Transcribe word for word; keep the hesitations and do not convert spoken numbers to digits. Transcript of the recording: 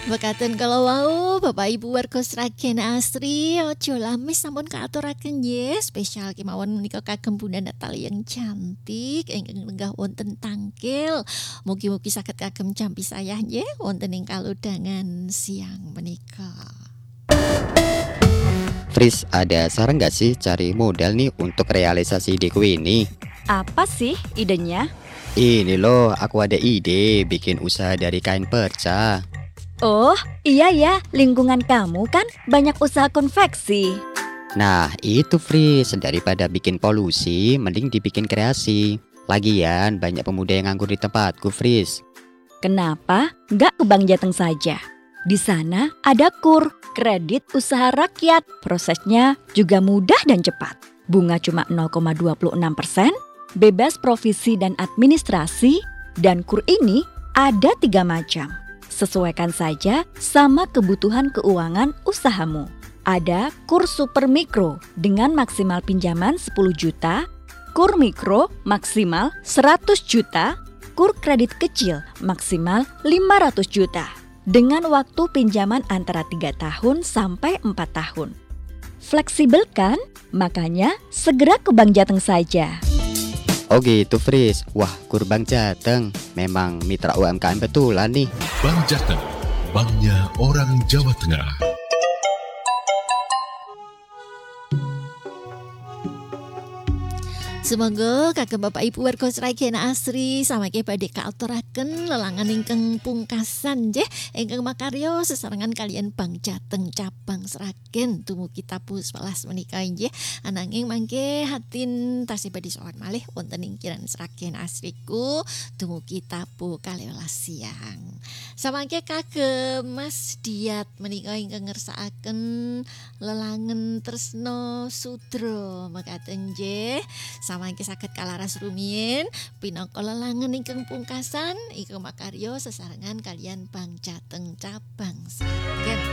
Mekaten kalau wau Bapak Ibu warga Sragen Asri ojo lami sampun kaaturaken nggih spesial kemawon menika kagem Bunda Natali yang cantik ingkang lenggah wonten tangkil. Mugi-mugi saged kagem jampi sayah nggih wonten ing kalodhangan siang menika. Fris, ada saran nggak sih cari modal nih untuk realisasi ide kue ini? Apa sih idenya? Ini loh, aku ada ide bikin usaha dari kain perca. Oh, iya ya, lingkungan kamu kan banyak usaha konveksi. Nah, itu Fris, daripada bikin polusi, mending dibikin kreasi. Lagian banyak pemuda yang nganggur di tempatku, Fris. Kenapa nggak ke Bank Jateng saja? Di sana ada KUR, kredit usaha rakyat. Prosesnya juga mudah dan cepat. Bunga cuma nol koma dua enam persen, bebas provisi dan administrasi, dan KUR ini ada tiga macam. Sesuaikan saja sama kebutuhan keuangan usahamu. Ada KUR Super Mikro dengan maksimal pinjaman sepuluh juta, KUR Mikro maksimal seratus juta, KUR Kredit Kecil maksimal lima ratus juta. Dengan waktu pinjaman antara tiga tahun sampai empat tahun. Fleksibel kan? Makanya segera ke Bank Jateng saja. Oh gitu Fris, wah KUR Bank Jateng memang mitra U M K M betulan nih. Bank Jateng, banknya orang Jawa Tengah. Semoga kagem Bapak Ibu warga Sragen Asri samangke badhe kaaturaken lelangan ingkang pungkasan nggih ingkang makarya sesarengan kalian Bank Jateng cabang Sragen dumugi tabuh sewelas menika nggih ananging mangke hatin tasih badhe sowan malih wonten ing kiran Sragen Asriku dumugi tabuh kalih welas siang. Samangke kagem Mas Diat menika ingkang ngersakaken lelangan Tresno Sudra mekaten nggih. Samangke saged kalaras rumiyin pinangka lelangan ingkang pungkasan ingkang makarya sesarengan kalian Bank Jateng cabang Sragen.